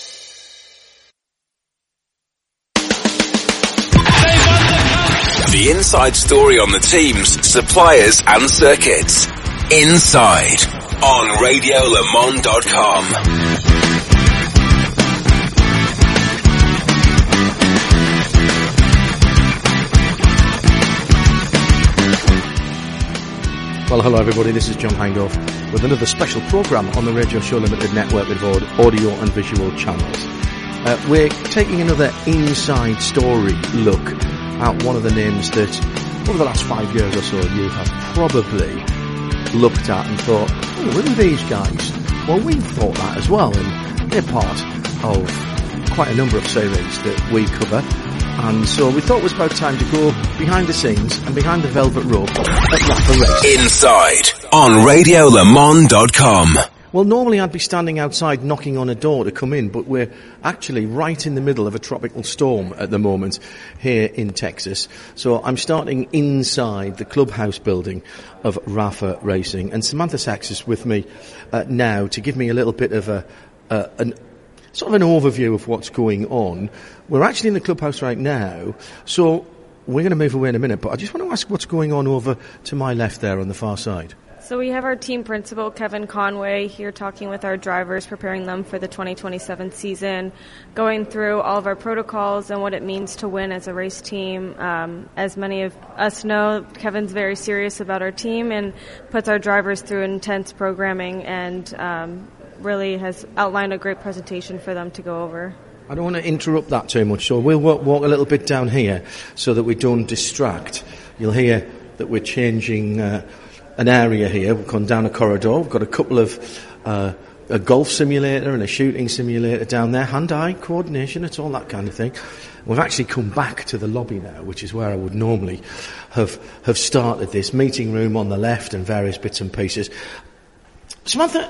The inside story on the teams, suppliers and circuits. Inside on radio le mans dot com. Well, hello everybody, this is John Hindhaugh with another special programme on the Radio Show Limited network with audio and visual channels. Uh, we're taking another inside story look at one of the names that over the last five years or so you have probably looked at and thought, oh, who are these guys? Well, we thought that as well, and they're part of quite a number of series that we cover. And so we thought it was about time to go behind the scenes and behind the velvet rope at Rafa Racing. Inside on radio le mans dot com. Well, normally I'd be standing outside knocking on a door to come in, but we're actually right in the middle of a tropical storm at the moment here in Texas. So I'm starting inside the clubhouse building of Rafa Racing. And Samantha Sachs is with me uh, now to give me a little bit of a, uh, an sort of an overview of what's going on. We're actually in the clubhouse right now, so we're going to move away in a minute, but I just want to ask what's going on over to my left there on the far side. So we have our team principal, Kevin Conway, here talking with our drivers, preparing them for the twenty twenty-seven season, going through all of our protocols and what it means to win as a race team. Um, as many of us know, Kevin's very serious about our team and puts our drivers through intense programming and um, really has outlined a great presentation for them to go over. I don't want to interrupt that too much, so we'll walk, walk a little bit down here so that we don't distract. You'll hear that we're changing uh, an area here. We've gone down a corridor. We've got a couple of uh, a golf simulator and a shooting simulator down there, hand-eye coordination, it's all that kind of thing. We've actually come back to the lobby now, which is where I would normally have, have started this. Meeting room on the left and various bits and pieces. Samantha,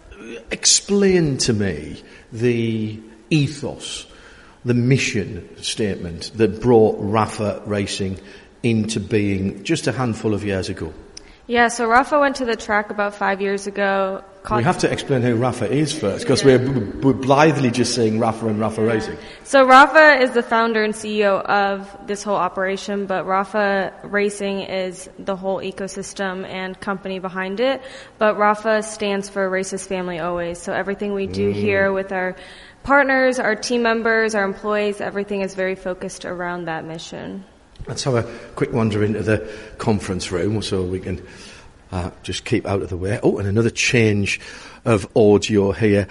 explain to me the ethos, the mission statement that brought Rafa Racing into being just a handful of years ago. Yeah, so Rafa went to the track about five years ago. We have to explain who Rafa is first, because yeah. we're, we're blithely just saying Rafa and Rafa yeah. Racing. So Rafa is the founder and C E O of this whole operation, but Rafa Racing is the whole ecosystem and company behind it. But Rafa stands for Races Family Always. So everything we do mm. here with our partners, our team members, our employees, everything is very focused around that mission. Let's have a quick wander into the conference room so we can uh, just keep out of the way. Oh, and another change of audio here.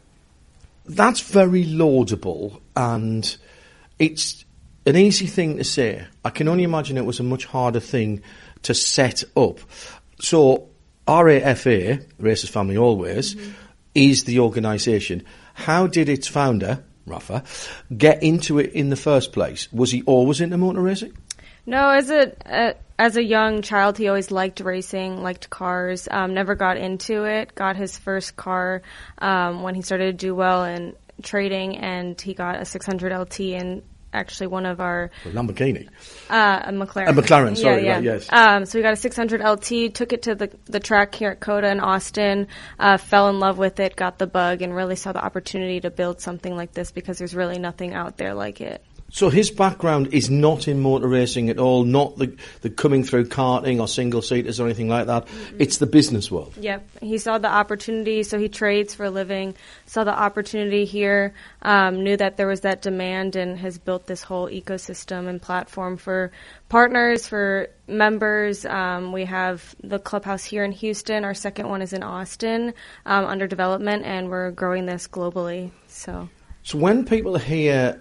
That's very laudable, and it's an easy thing to say. I can only imagine it was a much harder thing to set up. So R A F A, Races Family Always, mm-hmm. is the organisation. How did its founder, Rafa, get into it in the first place? Was he always into motor racing? No, as a, a as a young child, he always liked racing, liked cars. Um, never got into it. Got his first car um, when he started to do well in trading, and he got a six hundred L T and actually one of our a Lamborghini, uh, a McLaren. A McLaren, sorry, yeah, yeah. Right, yes. Um, so we got a six hundred L T, took it to the the track here at COTA in Austin, uh, fell in love with it, got the bug, and really saw the opportunity to build something like this because there's really nothing out there like it. So his background is not in motor racing at all, not the, the coming through karting or single-seaters or anything like that. Mm-hmm. It's the business world. Yep. He saw the opportunity, so he trades for a living, saw the opportunity here, um, knew that there was that demand, and has built this whole ecosystem and platform for partners, for members. Um, we have the clubhouse here in Houston. Our second one is in Austin, um, under development, and we're growing this globally. So, so when people hear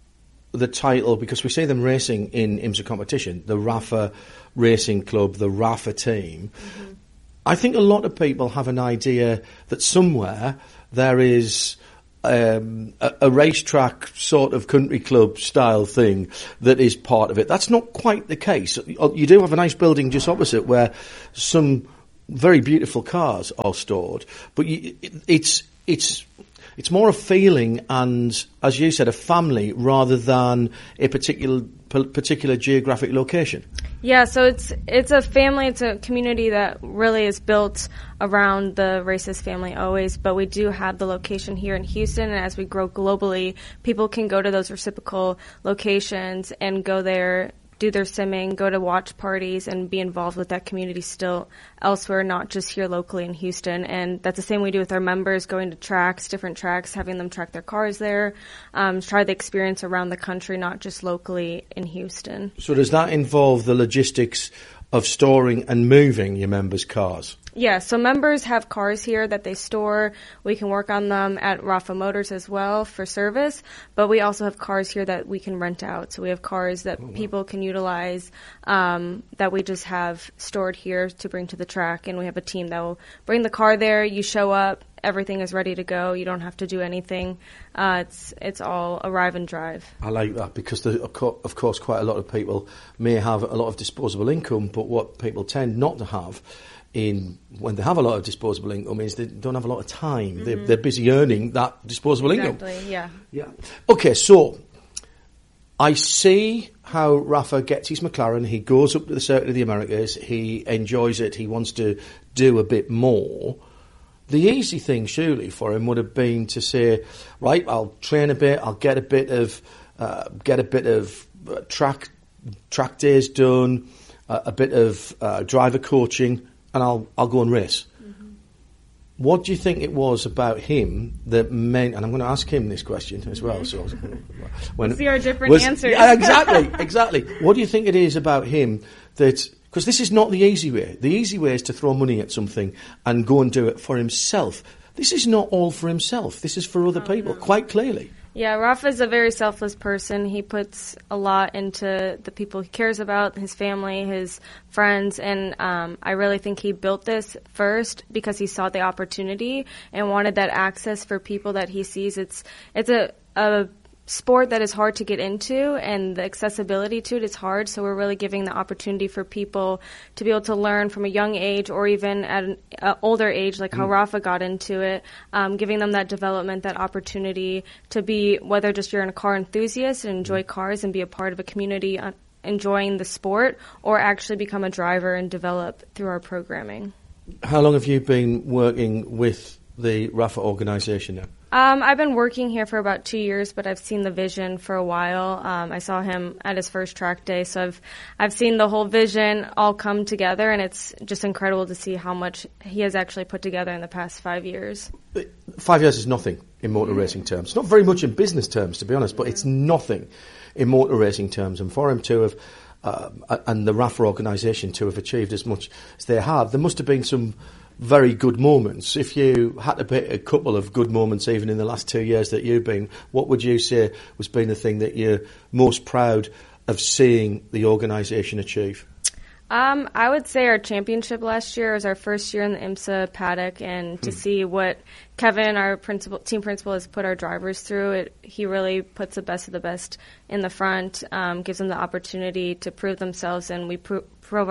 the title, because we see them racing in IMSA competition, the RAFA Racing Club, the RAFA team, mm-hmm. I think a lot of people have an idea that somewhere there is um, a, a racetrack sort of country club style thing that is part of it. That's not quite the case. You do have a nice building just opposite where some very beautiful cars are stored, but you, it, it's it's It's more a feeling and, as you said, a family rather than a particular particular geographic location. Yeah, so it's it's a family, it's a community that really is built around the Races family always, but we do have the location here in Houston, and as we grow globally, people can go to those reciprocal locations and go there, do their simming, go to watch parties, and be involved with that community still elsewhere, not just here locally in Houston. And that's the same we do with our members, going to tracks, different tracks, having them track their cars there, um, try the experience around the country, not just locally in Houston. So does that involve the logistics of storing and moving your members' cars? Yeah, so members have cars here that they store. We can work on them at Rafa Motors as well for service, but we also have cars here that we can rent out. So we have cars that oh, wow. people can utilize um, that we just have stored here to bring to the track, and we have a team that will bring the car there. You show up, everything is ready to go. You don't have to do anything. Uh, it's it's all arrive and drive. I like that because, the, of course, quite a lot of people may have a lot of disposable income, but what people tend not to have in when they have a lot of disposable income is they don't have a lot of time. Mm-hmm. They're, they're busy earning that disposable exactly, income. Yeah. Yeah. Okay, so I see how Rafa gets his McLaren. He goes up to the Circuit of the Americas. He enjoys it. He wants to do a bit more. The easy thing, surely, for him would have been to say, right, I'll train a bit. I'll get a bit of uh, get a bit of uh, track track days done, uh, a bit of uh, driver coaching, and I'll I'll go and race. Mm-hmm. What do you think it was about him that meant? And I'm going to ask him this question as well. So when see our different was, answers. Yeah, exactly, exactly. What do you think it is about him that? Because this is not the easy way. The easy way is to throw money at something and go and do it for himself. This is not all for himself. This is for other oh, people, no. quite clearly. Yeah, Rafa is a very selfless person. He puts a lot into the people he cares about, his family, his friends, and um, I really think he built this first because he saw the opportunity and wanted that access for people that he sees. It's it's a, a sport that is hard to get into, and the accessibility to it is hard, so we're really giving the opportunity for people to be able to learn from a young age or even at an uh, older age, like how mm. Rafa got into it, um, giving them that development, that opportunity to be, whether just you're a car enthusiast and enjoy cars and be a part of a community uh, enjoying the sport, or actually become a driver and develop through our programming. How long have you been working with the Rafa organisation now? Um, I've been working here for about two years, but I've seen the vision for a while. Um, I saw him at his first track day, so I've I've seen the whole vision all come together, and it's just incredible to see how much he has actually put together in the past five years. Five years is nothing in motor mm-hmm. racing terms. Not very much in business terms, to be honest, but it's nothing in motor racing terms. And for him to have, uh, and the Rafa organisation to have achieved as much as they have, there must have been some very good moments. If you had to pick a couple of good moments even in the last two years that you've been, what would you say was been the thing that you're most proud of seeing the organisation achieve? Um, I would say our championship last year was our first year in the IMSA paddock, and to hmm. see what Kevin, our principal, team principal, has put our drivers through, it, he really puts the best of the best in the front, um, gives them the opportunity to prove themselves, and we pro- pro-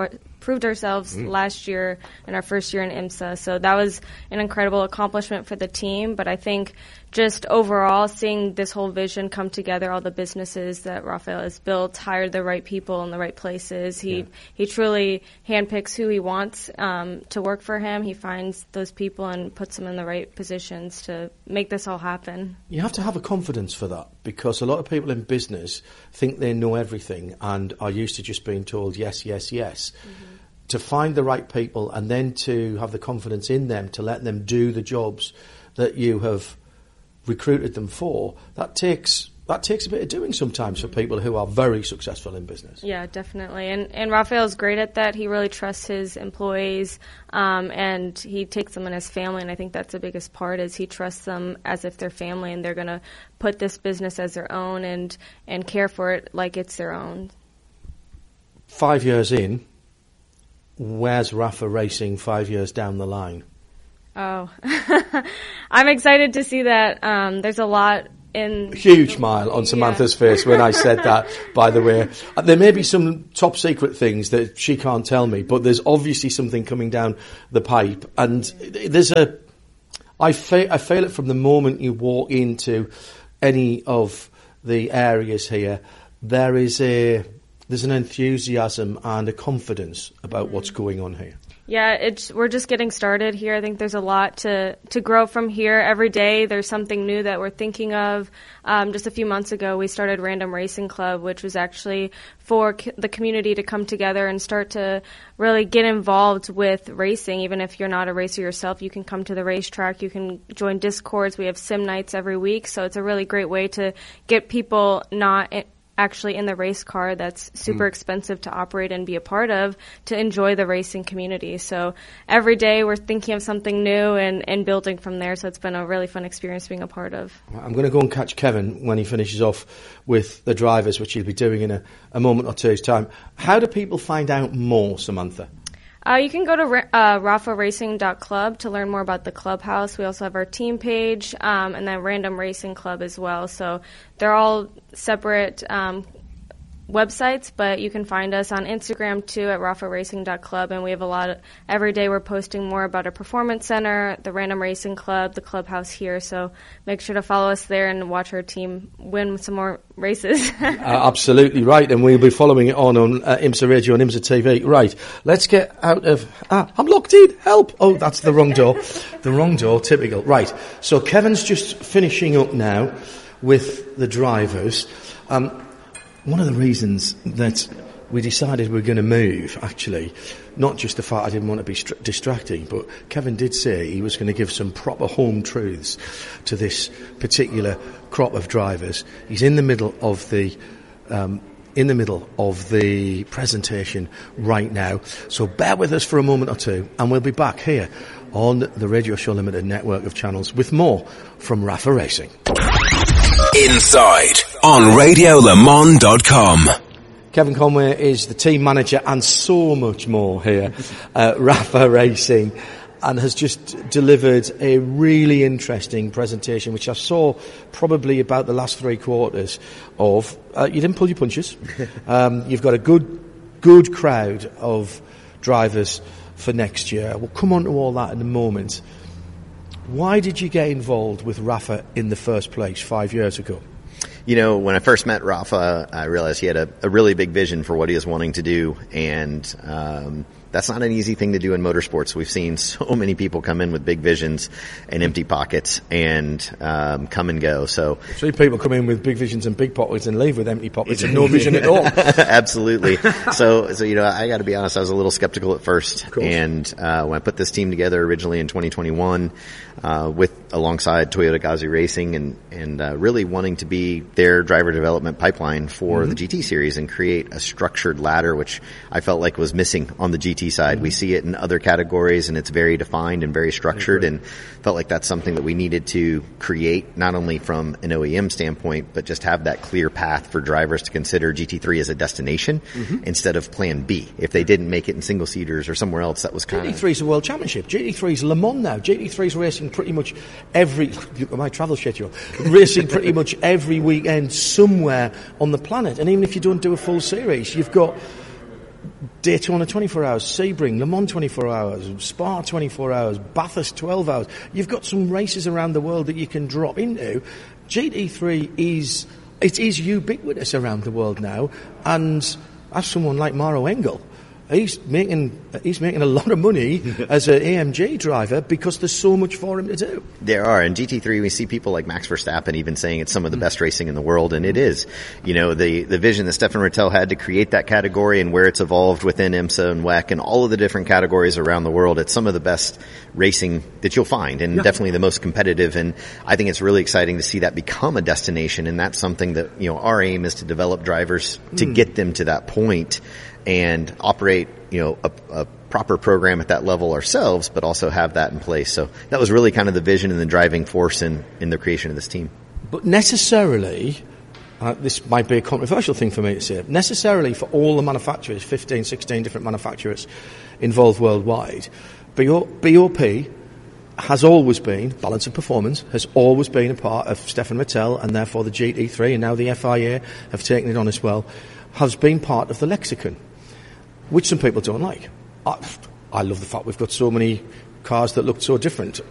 proved ourselves mm. last year in our first year in IMSA. So that was an incredible accomplishment for the team. But I think just overall seeing this whole vision come together, all the businesses that Rafael has built, hired the right people in the right places. He yeah. he truly handpicks who he wants um, to work for him. He finds those people and puts them in the right positions to make this all happen. You have to have a confidence for that, because a lot of people in business think they know everything and are used to just being told yes, yes, yes. Mm-hmm. To find the right people and then to have the confidence in them to let them do the jobs that you have recruited them for, that takes that takes a bit of doing sometimes for people who are very successful in business. Yeah, definitely. And and Rafael's great at that. He really trusts his employees, um, and he takes them in his family. And I think that's the biggest part, is he trusts them as if they're family, and they're going to put this business as their own and, and care for it like it's their own. Five years in, where's Rafa Racing five years down the line? Oh, I'm excited to see that. Um, there's a lot in... Huge smile on Samantha's yeah. face when I said that, by the way. There may be some top secret things that she can't tell me, but there's obviously something coming down the pipe. And there's a... I feel, I feel it from the moment you walk into any of the areas here. There is a... There's an enthusiasm and a confidence about what's going on here. Yeah, it's we're just getting started here. I think there's a lot to, to grow from here. Every day there's something new that we're thinking of. Um, just a few months ago, we started Random Racing Club, which was actually for c- the community to come together and start to really get involved with racing. Even if you're not a racer yourself, you can come to the racetrack. You can join Discords. We have sim nights every week. So it's a really great way to get people not... I- actually in the race car that's super mm. expensive to operate and be a part of, to enjoy the racing community. So every day we're thinking of something new and, and building from there. So it's been a really fun experience being a part of. I'm going to go and catch Kevin when he finishes off with the drivers, which he'll be doing in a, a moment or two's time. How do people find out more, Samantha? Uh, you can go to uh, rafa racing dot club to learn more about the clubhouse. We also have our team page um, and then Random Racing Club as well. So they're all separate um, websites, but you can find us on Instagram too at rafa racing dot club. And we have a lot of, every day we're posting more about our performance center, the Random Racing Club, the clubhouse here. So make sure to follow us there and watch our team win some more races. uh, absolutely right, and we'll be following it on on uh, IMSA Radio and IMSA T V. Right, let's get out of... Ah, I'm locked in, help! Oh, that's the wrong door. The wrong door, typical. Right, so Kevin's just finishing up now with the drivers. Um, one of the reasons that we decided we were going to move, actually, not just the fact I didn't want to be stri- distracting, but Kevin did say he was going to give some proper home truths to this particular crop of drivers. He's in the middle of the um, in the middle of the presentation right now, so bear with us for a moment or two, and we'll be back here on the Radio Show Limited network of channels with more from Rafa Racing. Inside on radio le mans dot com. Kevin Conway is the team manager and so much more here at Rafa Racing, and has just delivered a really interesting presentation, which I saw probably about the last three quarters of. Uh, you didn't pull your punches. Um, you've got a good, good crowd of drivers for next year. We'll come on to all that in a moment. Why did you get involved with Rafa in the first place five years ago? You know, when I first met Rafa, I realized he had a, a really big vision for what he was wanting to do, and um, that's not an easy thing to do in motorsports. We've seen so many people come in with big visions and empty pockets and um, come and go. So, see people come in with big visions and big pockets and leave with empty pockets and no vision at all. Absolutely. so, so you know, I got to be honest. I was a little skeptical at first, and uh, when I put this team together originally in twenty twenty-one, uh, with alongside Toyota Gazoo Racing, and and uh, really wanting to be their driver development pipeline for mm-hmm. the G T series and create a structured ladder, which I felt like was missing on the G T side. Mm-hmm. We see it in other categories, and it's very defined and very structured, and felt like that's something that we needed to create, not only from an O E M standpoint, but just have that clear path for drivers to consider G T three as a destination mm-hmm. instead of plan B. If they didn't make it in single seaters or somewhere else, that was kind of... G T three is a world championship. G T three is Le Mans now. G T three is racing pretty much every... Look at my travel schedule. Racing pretty much every weekend somewhere on the planet. And even if you don't do a full series, you've got Daytona twenty-four hours, Sebring, Le Mans twenty-four hours, Spa twenty-four hours, Bathurst twelve hours. You've got some races around the world that you can drop into. G T three is, it is ubiquitous around the world now, and as someone like Maro Engel, He's making he's making a lot of money as an A M G driver because there's so much for him to do. There are. In G T three, we see people like Max Verstappen even saying it's some of the best racing in the world, and it is. You know, the, the vision that Stefan Rattel had to create that category and where it's evolved within IMSA and W E C and all of the different categories around the world, it's some of the best racing that you'll find, and yeah. definitely the most competitive. And I think it's really exciting to see that become a destination, and that's something that, you know, our aim is to develop drivers to mm. get them to that point and operate, you know, a, a proper program at that level ourselves, but also have that in place. So that was really kind of the vision and the driving force in, in the creation of this team. But necessarily, uh, this might be a controversial thing for me to say, necessarily for all the manufacturers, fifteen, sixteen different manufacturers involved worldwide, B O P has always been, balance of performance, has always been a part of Stefan Rattel, and therefore the G T three, and now the F I A have taken it on as well, has been part of the lexicon, which some people don't like. I, I love the fact we've got so many cars that look so different.